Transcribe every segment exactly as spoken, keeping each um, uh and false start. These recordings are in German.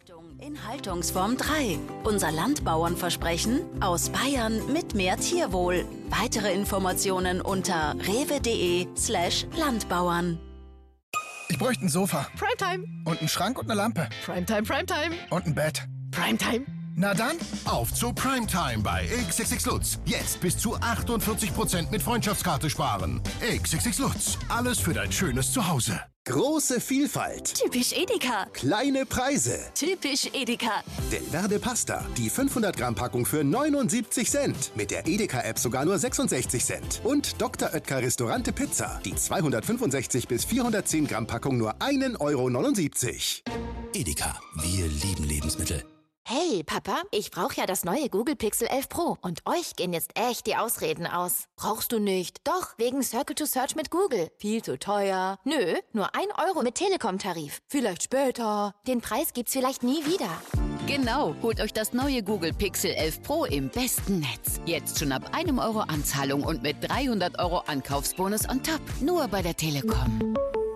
Achtung, Inhaltungsform drei. Unser Landbauernversprechen aus Bayern mit mehr Tierwohl. Weitere Informationen unter rewe.de slash Landbauern. Ich bräuchte ein Sofa. Primetime. Und einen Schrank und eine Lampe. Primetime, Primetime. Und ein Bett. Primetime. Na dann, auf zu Primetime bei X X X Lutz. Jetzt bis zu achtundvierzig Prozent mit Freundschaftskarte sparen. X X X Lutz. Alles für dein schönes Zuhause. Große Vielfalt. Typisch Edeka. Kleine Preise. Typisch Edeka. Delverde Pasta. Die fünfhundert Gramm Packung für neunundsiebzig Cent. Mit der Edeka-App sogar nur sechsundsechzig Cent. Und Doktor Oetker Restaurante Pizza. Die zweihundertfünfundsechzig bis vierhundertzehn Gramm Packung nur ein Euro neunundsiebzig. Edeka. Wir lieben Lebensmittel. Hey, Papa, ich brauche ja das neue Google Pixel elf Pro. Und euch gehen jetzt echt die Ausreden aus. Brauchst du nicht? Doch, wegen Circle to Search mit Google. Viel zu teuer. Nö, nur ein Euro mit Telekom-Tarif. Vielleicht später. Den Preis gibt's vielleicht nie wieder. Genau, holt euch das neue Google Pixel elf Pro im besten Netz. Jetzt schon ab einem Euro Anzahlung und mit dreihundert Euro Ankaufsbonus on top. Nur bei der Telekom.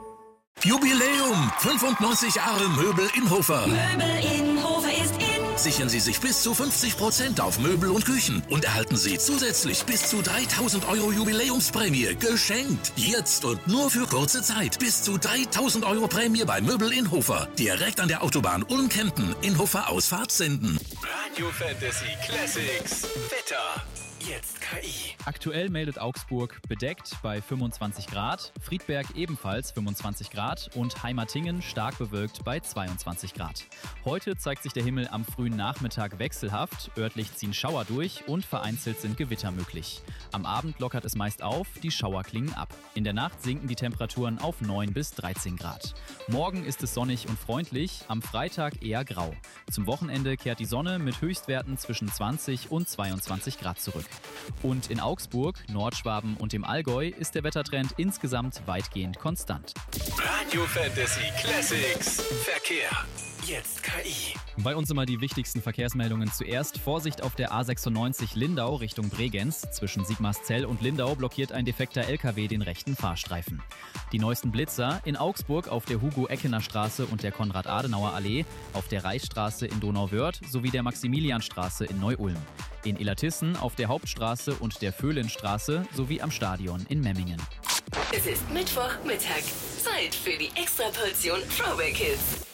Jubiläum! fünfundneunzig Jahre Möbel Inhofer. Möbel Inhofer ist in. Sichern Sie sich bis zu fünfzig Prozent auf Möbel und Küchen und erhalten Sie zusätzlich bis zu dreitausend Euro Jubiläumsprämie geschenkt. Jetzt und nur für kurze Zeit. Bis zu dreitausend Euro Prämie bei Möbel Inhofer. Direkt an der Autobahn Ulm-Kempten. Inhofer Ausfahrt senden. Radio Fantasy Classics. Wetter. Jetzt K I. Aktuell meldet Augsburg bedeckt bei fünfundzwanzig Grad, Friedberg ebenfalls fünfundzwanzig Grad und Heimatingen stark bewölkt bei zweiundzwanzig Grad. Heute zeigt sich der Himmel am frühen Nachmittag wechselhaft, örtlich ziehen Schauer durch und vereinzelt sind Gewitter möglich. Am Abend lockert es meist auf, die Schauer klingen ab. In der Nacht sinken die Temperaturen auf neun bis dreizehn Grad. Morgen ist es sonnig und freundlich, am Freitag eher grau. Zum Wochenende kehrt die Sonne mit Höchstwerten zwischen zwanzig und zweiundzwanzig Grad zurück. Und in Augsburg, Nordschwaben und dem Allgäu ist der Wettertrend insgesamt weitgehend konstant. Radio Fantasy Classics. Verkehr. Jetzt K I. Bei uns immer die wichtigsten Verkehrsmeldungen zuerst. Vorsicht auf der A sechsundneunzig Lindau Richtung Bregenz. Zwischen Sigmarszell und Lindau blockiert ein defekter L K W den rechten Fahrstreifen. Die neuesten Blitzer in Augsburg auf der Hugo-Eckener-Straße und der Konrad-Adenauer-Allee, auf der Reichsstraße in Donauwörth sowie der Maximilianstraße in Neu-Ulm. In Illertissen auf der Hauptstraße und der Föhlenstraße sowie am Stadion in Memmingen. Es ist Mittwochmittag. Zeit für die Extraportion Throwback Hits.